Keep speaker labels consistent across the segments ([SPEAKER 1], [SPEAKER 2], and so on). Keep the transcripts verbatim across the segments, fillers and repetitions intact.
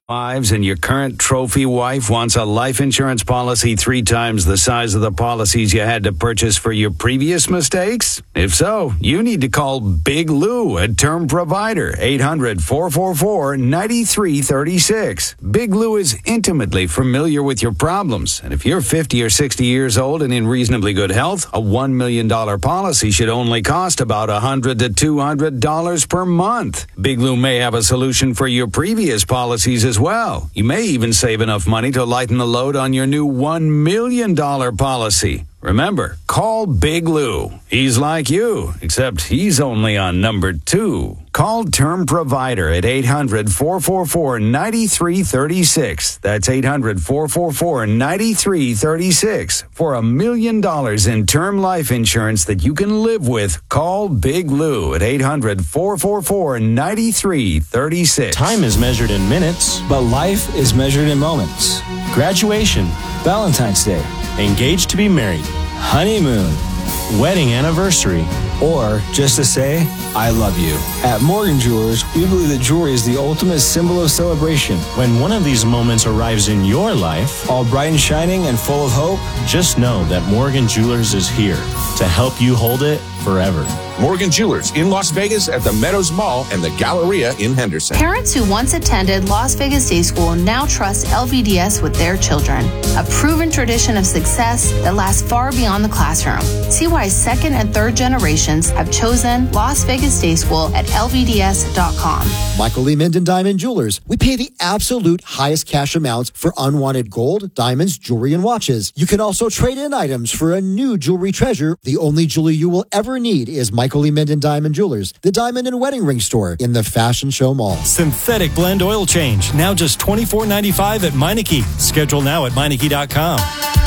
[SPEAKER 1] Wives and your current trophy wife wants a life insurance policy three times the size of the policies you had to purchase for your previous mistakes? If so, you need to call Big Lou at Term Provider, eight hundred, four four four, nine three three six. Big Lou is intimately familiar with your problems, and if you're fifty or sixty years old and in reasonably good health, a one million dollars policy should only cost about one hundred to two hundred dollars per month. Big Lou may have a solution for your previous policies as well. You may even save enough money to lighten the load on your new one million dollars policy. Remember, call Big Lou. He's like you, except he's only on number two. Call Term Provider at eight hundred, four four four, nine three three six. That's eight hundred, four four four, nine three three six. For a million dollars in term life insurance that you can live with, call Big Lou at eight hundred, four four four, nine three three six.
[SPEAKER 2] Time is measured in minutes, but life is measured in moments. Graduation, Valentine's Day, engaged to be married, honeymoon, wedding anniversary, or just to say, I love you. At Morgan Jewelers, we believe that jewelry is the ultimate symbol of celebration. When one of these moments arrives in your life, all bright and shining and full of hope, just know that Morgan Jewelers is here to help you hold it forever.
[SPEAKER 3] Morgan Jewelers in Las Vegas at the Meadows Mall and the Galleria in Henderson.
[SPEAKER 4] Parents who once attended Las Vegas Day School now trust L V D S with their children. A proven tradition of success that lasts far beyond the classroom. See why second and third generations have chosen Las Vegas Day School at L V D S dot com.
[SPEAKER 5] Michael Lee Minden Diamond Jewelers. We pay the absolute highest cash amounts for unwanted gold, diamonds, jewelry, and watches. You can also trade in items for a new jewelry treasure. The only jewelry you will ever need is Michael Lee Minden Diamond Jewelers, the diamond and wedding ring store in the Fashion Show Mall.
[SPEAKER 2] Synthetic blend oil change, now just twenty-four ninety-five at Meineke. Schedule now at Meineke dot com.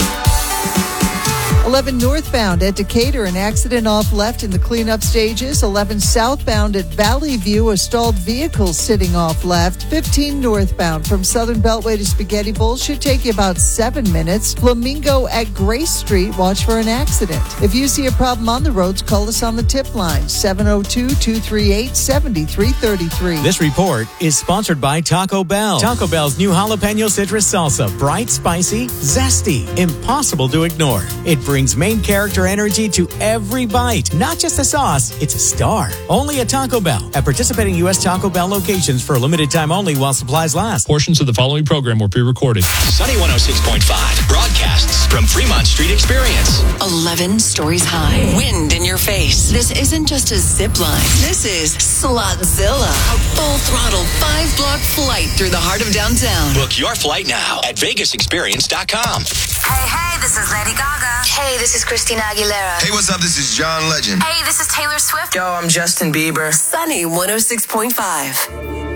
[SPEAKER 6] eleven northbound at Decatur, an accident off left in the cleanup stages. eleven southbound at Valley View, a stalled vehicle sitting off left. fifteen northbound from Southern Beltway to Spaghetti Bowl should take you about seven minutes. Flamingo at Grace Street, watch for an accident. If you see a problem on the roads, call us on the tip line, seven oh two, two three eight, seven three three three.
[SPEAKER 7] This report is sponsored by Taco Bell. Taco Bell's new jalapeno citrus salsa. Bright, spicy, zesty, impossible to ignore. It brings brings main character energy to every bite. Not just a sauce, it's a star. Only at Taco Bell. At participating U S Taco Bell locations for a limited time only while supplies last.
[SPEAKER 8] Portions of the following program were pre-recorded.
[SPEAKER 9] Sunny one oh six point five broadcasts from Fremont Street Experience.
[SPEAKER 10] eleven stories high. Wind in your face. This isn't just a zip line. This is Slotzilla. A full-throttle five-block flight through the heart of downtown.
[SPEAKER 9] Book your flight now at Vegas Experience dot com.
[SPEAKER 11] Hey, hey, this is Lady Gaga.
[SPEAKER 12] Hey, this is Christina Aguilera.
[SPEAKER 13] Hey, what's up? This is John Legend.
[SPEAKER 11] Hey, this is Taylor Swift.
[SPEAKER 14] Yo, I'm Justin Bieber.
[SPEAKER 10] Sunny one oh six point five.